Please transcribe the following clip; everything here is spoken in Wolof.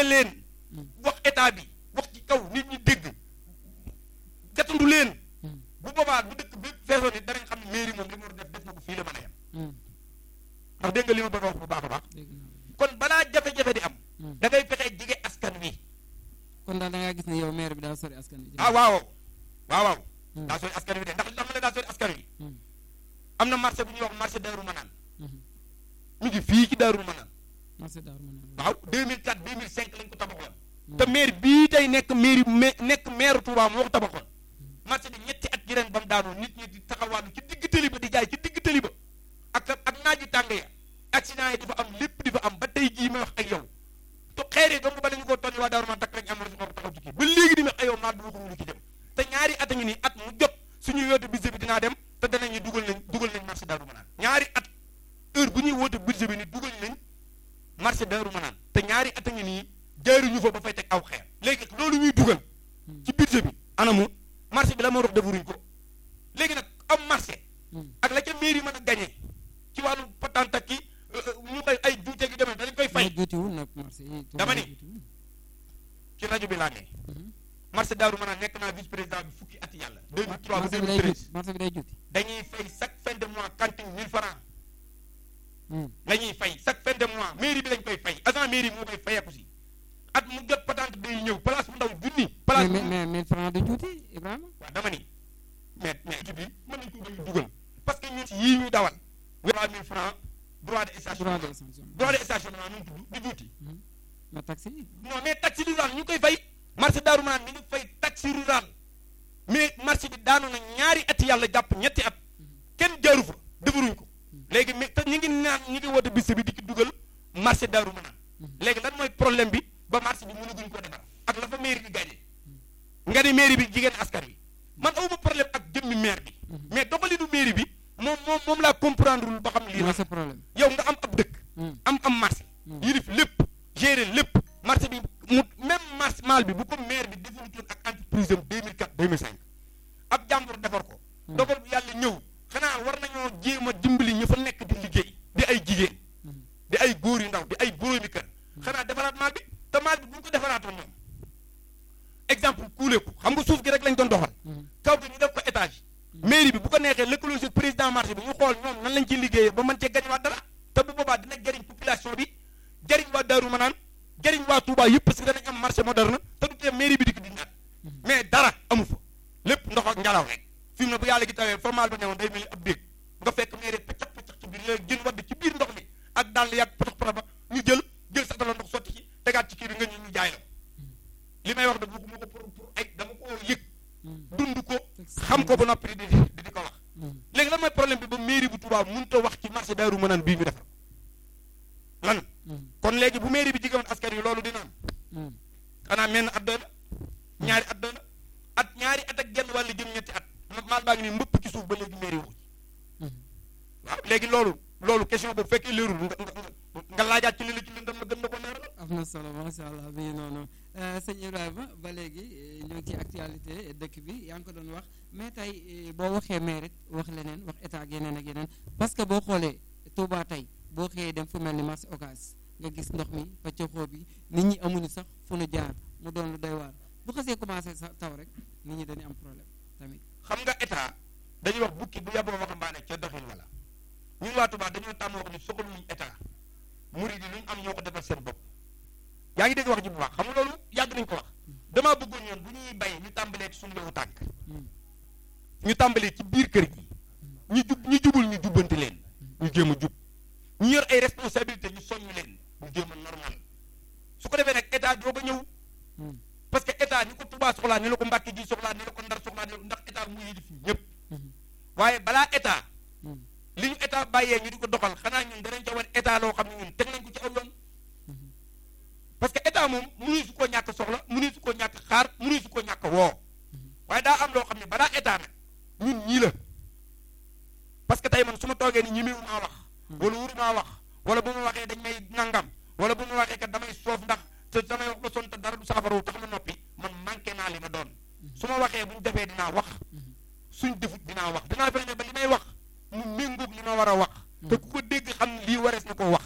leen wax état bi wax ci kaw nit ñi dégg gatandu leen bu boobaa bu dëkk bi feesoon it danañ xam ne mairie moom li mu war a def na ko fii la mën a yem ndax dégg nga li ma bëgg a wax bu baax a baax kon balaa jafe-jafe di am da ngay fexe jege askan wi kon daal da ngaa gis ne yow maire bi daa sori askan wi. waaw daa sori askan wi de ndax li tax ma ne daa sori askan wi am na marché bu ñuy wax marché Daaru Manaan mu ngi fii ci Daaru Manaan marché Daaru Manaan waaw 2004 2005 lañ ko tabaxoon te maire bii tey nekk maire Touba moo ko tabaxoon marché bi ñetti at yi ren ba mu daanoo nit ñi di taxawaalu ci digg tëli ba di jaay ci digg tëli ba ak naaj yu tàng ya accident yi dafa am lépp di fa am ba tey jii may wax ak yow te xeer yi dong ba lañu ko tonni waa Daaru Manaan takk lañ am moo ko taxaw ci kii ba léegi di wax ak yow maa du ko ci dem te ñaari at a ngi nii at mu jot suñuy woote budget bi dinaa dem te danañu dugal nañ marché Daaru Manaan ñaari at heure bu ñuy woote budget bi ni dugal nañ marché Daaru Manaan te ñaari at a ngi nii jaaruñu fa ba fay teg aw xeer léegi loolu ñuy dugal ci budget bi anamu marché bi la moo dox defuruñ ko léegi nag am marché ak la ca mairie mën a gagné ci wàllu patente ak ki ñu koy ay juute gi demee dañ koy fay dama ni ci rajo bi laa ne marché Daaru Manaan nekk naa vice président bi fukki at yàlla 2003 ba 2013 marché bi day juuti dañuy fay chaque fin de mois cantine 1000 francs la ñuy fay chaque fin de mois mairie bi lañ koy fay agent mairie moo koy fayeeku si at mu jot patente day ñëw place bu ndaw junni place mais 1000 francs du juuti Ibrahima waaw dama ni mais ci bi mën nañ ko bañ a dugal parce que ñun si yii ñu dawal 3000 francs droit de stationnement nu mu tudd di juuti mais taxi non mais taxi rural ñu koy fay marché Daaru Manaan mi ngi fay taxi rural mais marché bi daanu na ñaari at yàlla jàpp ñetti at kenn jaaru fa defaruñ ko léegi mais te ñu ngi woote bis bi di ci dugal marché Daaru Manaan léegi lan mooy problème bi ba marché bi mënaguñ ko defar ak la fa mairie bi gagné nga ne mairie bi jigéen askan wi man awuma problème ak jëmmi maire bi mais doxalinu mairie bi moom laa comprendre lul ba xam lii mooy sa problème yow nga am ab dëkk am marché yilif lépp gérer lépp marché bi mu même marché mal bi bu ko maire bi defarutoon ak entreprise am 2004 2005 ab jàmbur defar ko dogal bu yàlla ñëw xanaa war nañoo jéem a dimbali ñu fa nekk di liggéey di ay jigéen di ay góor yu ndaw di ay boroomi kër xanaa defaraat maal bi te maal bi bu ñu ko defaraatoon ñoom exemple kuuleeku xam nga suuf gi rek lañ doon doxal kaw gi ñu def ko étage mairie bi bu ko neexee lëkkaloo si président marché bi ñu xool ñoom nan lañ ciy liggéeyee ba mën cee gañewaat dara te bu boobaa dina jëriñ population bi jëriñ waa Daaru Manaan jëriñ waa Touba yëpp parce que danañ am marché moderne te du tee mairie bi di ko dindaat mais dara amu fa lépp ndox ak ngelaw rek fi mu ne bu yàlla gi tawee formal ba newoon day mel ni ab déeg nga fekk mairie paccax ci biir léegi jën wadd ci biir ndox mi ak dàll yàgg potox potox ba ñu jël satala ndox sotti ci tegaat ci kii bi nga ñu jaay la li may wax nag waxuma ko pour ay dama ko yëg dund ko xam ko ba noppi di ko wax léegi lan mooy problème bi ba mairie bu Touba mënut a wax ci marché Daaru Manaan bii ñu defar lan kon léegi bu mairie bi jigéen askan wi loolu dina am xanaa menn at doy na ñaari at doy na at ñaari at ak genn wàllu jëm ñetti at maal baa ngi nii mbëpp ci suuf ba léegi mairie wu waaw léegi loolu question boobu fekkee leerul nga laajaat ci li la ci lëndam na gën na ko leeral am na solo macha allah bi noonu sëñ Ibrahima ba léegi ñoo ngi ci actualité dëkk bi yaa ngi ko doon wax mais tey boo waxee maire it wax leneen wax état ak yeneen ak yeneen parce que boo xoolee Touba tey boo xëyee dem fu mel ni marché Ocass nga gis ndox mi pàccaxoo bi nit ñi amuñu sax fu nu jaar mu doon lu doy waar bu xasee commencé sa taw rek nit ñi dañuy am problème tamit. xam nga état dañuy wax bukki bu yàbboo waxambaane ca doxin wala ñun waa Touba dañoo tàmm wax ni soxla nañu état murid yi lu ñu am ñoo ko defal seen bopp yaa ngi dégg wax ji bu baax xam nga loolu yàgg nañu ko wax damaa bëggoon ñoon bu ñuy bay ñu tàmbalee ci suñu yowu tànk ñu tàmbalee ci biir kër gi ñu jubul ñu jubbanti leen ñu jéem a jub ñu yor ay responsabilité ñu soññ leen ñu jéem a normal su ko defee nag état doo ba ñëw parce que état ni ko Touba soxlaa ni la ko Mbàkke ji soxlaa ni la ko Ndar soxlaa ndax état mu yilif ñëpp waaye balaa état li ñu état bàyyee ñu di ko doxal xanaa ñun danañ ca war état loo xam ne ñun teg nañ ko ci aw yoon parce que état moom mënuñu su koo ñàkk soxla mënuñu su koo ñàkk xaar mënuñu su koo ñàkk woo waaye daa am loo xam ne balaa état nag ñun ñii la parce que tey man su ma toogee ni ñemewu maa wax wala wuru maa wax wala bu ma waxee dañ may nangam wala bu ma waxee kat damay soof ndax te damay wax ba sonn te dara du saafara tax ma noppi man manqué naa li ma doon su ma waxee bu ñu defee dinaa wax suñ defut dinaa wax dinaa fexe ne ba li may wax mu méngoog li ma war a wax te ku ko dégg xam ne lii warees na koo wax